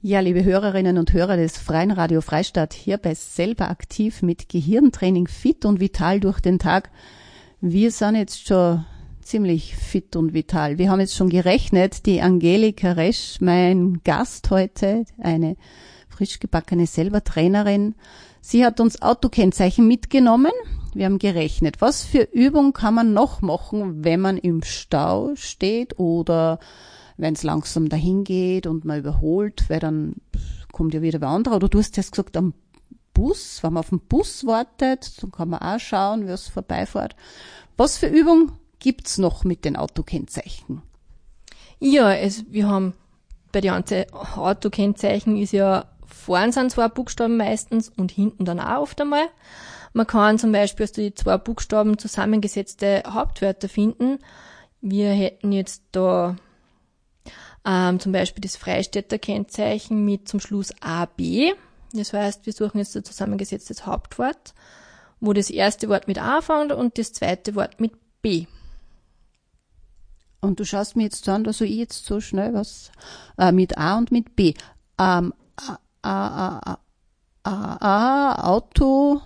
Ja, liebe Hörerinnen und Hörer des Freien Radio Freistadt, hier bei Selber aktiv mit Gehirntraining fit und vital durch den Tag. Wir sind jetzt schon ziemlich fit und vital. Wir haben jetzt schon gerechnet, die Angelika Resch, mein Gast heute, eine frisch gebackene Selber-Trainerin. Sie hat uns Autokennzeichen mitgenommen. Wir haben gerechnet, was für Übung kann man noch machen, wenn man im Stau steht oder wenn es langsam dahin geht und man überholt, weil dann kommt ja wieder wer anderer. Oder du hast jetzt gesagt, am Bus, wenn man auf den Bus wartet, dann kann man auch schauen, wer es vorbeifährt. Was für Übung gibt's noch mit den Autokennzeichen? Ja, wir haben bei den Autokennzeichen ist ja vorn sind 2 Buchstaben meistens und hinten dann auch oft einmal. Man kann zum Beispiel aus die 2 Buchstaben zusammengesetzte Hauptwörter finden. Wir hätten jetzt da zum Beispiel das Freistädter Kennzeichen mit zum Schluss AB. Das heißt, wir suchen jetzt ein zusammengesetztes Hauptwort, wo das erste Wort mit A fängt und das zweite Wort mit B. Und du schaust mir jetzt an, also ich jetzt so schnell was mit A und mit B. Auto,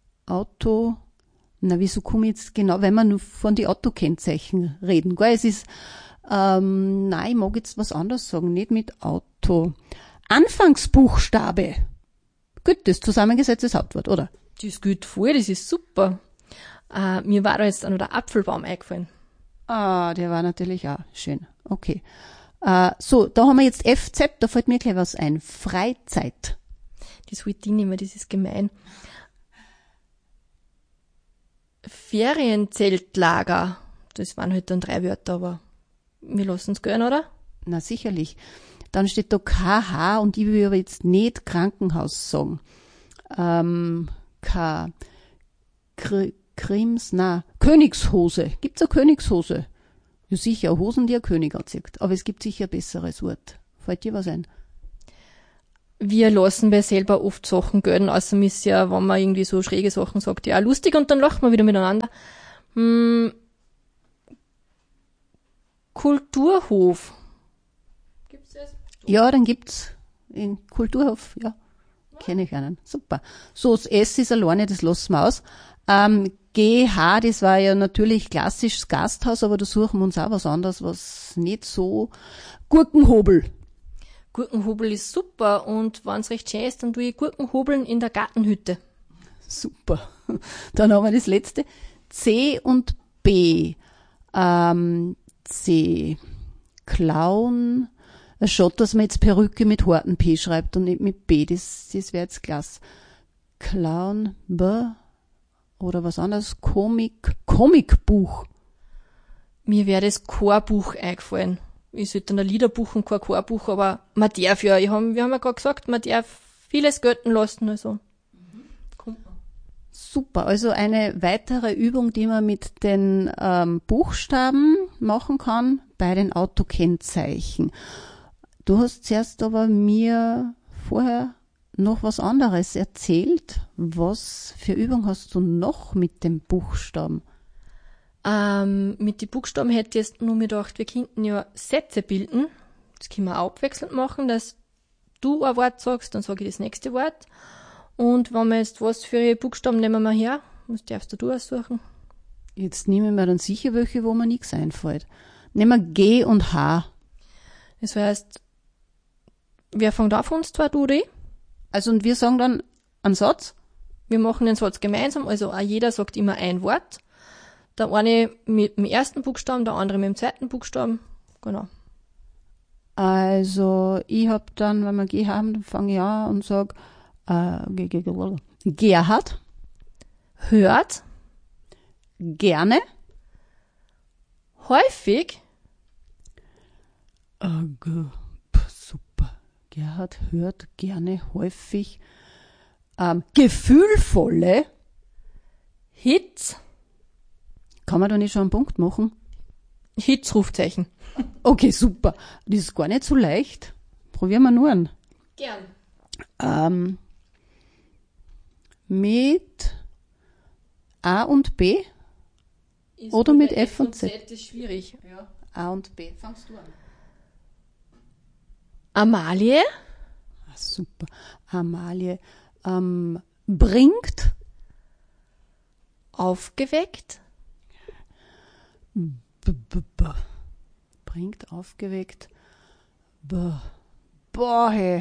na wieso komme ich jetzt genau, wenn wir nur von die Autokennzeichen reden, gell? Es ist nein, ich mag jetzt was anderes sagen, nicht mit Auto. Anfangsbuchstabe. Gut, das zusammengesetztes Hauptwort, oder? Das geht voll, das ist super. Mir war da jetzt auch noch der Apfelbaum eingefallen. Ah, der war natürlich auch schön. Okay. So, da haben wir jetzt FZ, da fällt mir gleich was ein. Freizeit. Das wollte ich nicht mehr, das ist gemein. Ferienzeltlager. Das waren halt dann 3 Wörter, aber wir lassen es gehen, oder? Na, sicherlich. Dann steht da KH und ich will aber jetzt nicht Krankenhaus sagen. Königshose. Gibt's eine Königshose? Ja, sicher, Hosen, die ein König anzieht. Aber es gibt sicher ein besseres Wort. Fällt dir was ein? Wir lassen bei selber oft Sachen gelten, außer ist ja, wenn man irgendwie so schräge Sachen sagt, ja, lustig und dann lachen wir wieder miteinander. Kulturhof. Gibt's das? Ja, dann gibt's in Kulturhof, ja. Kenne ich einen. Super. So, das S ist alleine, das lassen wir aus. GH, das war ja natürlich klassisches Gasthaus, aber da suchen wir uns auch was anderes, was nicht so. Gurkenhobel. Gurkenhobel ist super und wenn's recht schön ist, dann tue ich Gurkenhobeln in der Gartenhütte. Super. Dann haben wir das letzte. C und B. C. Clown. Schaut, dass man jetzt Perücke mit harten P schreibt und nicht mit B. Das wäre jetzt klasse. Clown, B. Oder was anderes. Comicbuch. Mir wäre das Chorbuch eingefallen. Ich sollte ein Liederbuch und kein Chorbuch, aber man darf ja, wir haben ja gerade gesagt, man darf vieles gelten lassen, also. Super, also eine weitere Übung, die man mit den Buchstaben machen kann bei den Autokennzeichen. Du hast zuerst aber mir vorher noch was anderes erzählt. Was für Übung hast du noch mit dem Buchstaben? Mit den Buchstaben hätte ich jetzt nur mir gedacht, wir könnten ja Sätze bilden. Das können wir abwechselnd machen, dass du ein Wort sagst, dann sage ich das nächste Wort. Und wenn wir jetzt was für Buchstaben nehmen wir her, was darfst du aussuchen? Jetzt nehmen wir dann sicher welche, wo mir nichts einfällt. Nehmen wir G und H. Das heißt, wer fängt an von uns zwei, du oder ich? Also und wir sagen dann einen Satz? Wir machen den Satz gemeinsam, also auch jeder sagt immer ein Wort. Der eine mit dem ersten Buchstaben, der andere mit dem zweiten Buchstaben. Genau. Also ich hab dann, wenn wir G haben, dann fange ich an und sag Gerhard. Hört. Gerne. Häufig. Super. Gerhard hört gerne, häufig. Gefühlvolle. Hits. Kann man da nicht schon einen Punkt machen? Hits, Rufzeichen. Okay, super. Das ist gar nicht so leicht. Probieren wir nur einen. Gern. Mit A und B? Ist oder mit F und Z? Z ist schwierig. Ja. A und B. Fangst du an. Amalie. Super. Amalie. Bringt. Aufgeweckt. Bringt, aufgeweckt. Boah, hey.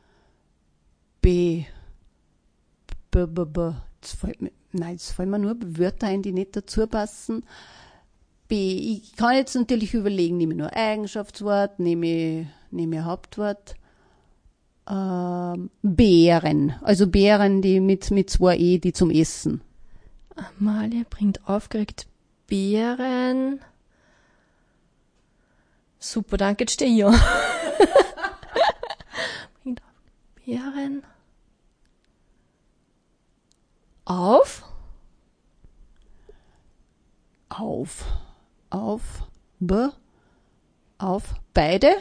Jetzt fallen mir nur Wörter ein, die nicht dazu passen. Ich kann jetzt natürlich überlegen, nehme ich nur Eigenschaftswort, nehme ich Hauptwort. Beeren, also Beeren, die mit 2 E, die zum Essen. Amalie bringt aufgeregt Beeren. Super, danke, jetzt stehe ich ja. Bringt Beeren. Auf. Beide.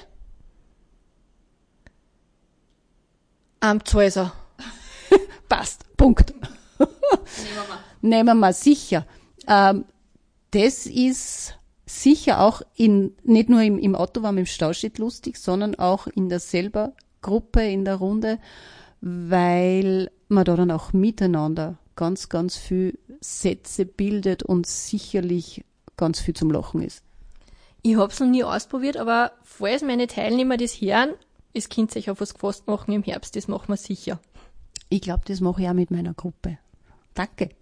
Am Zäuser. Passt, Punkt. Nehmen wir mal sicher. Das ist sicher auch nicht nur im Auto, wenn man im Stau steht, lustig, sondern auch in der selber Gruppe, in der Runde, weil man da dann auch miteinander ganz, ganz viel Sätze bildet und sicherlich ganz viel zum Lachen ist. Ich hab's noch nie ausprobiert, aber falls meine Teilnehmer das hören, es könnt sich auf was gefasst machen im Herbst, das machen wir sicher. Ich glaube, das mache ich auch mit meiner Gruppe. Danke.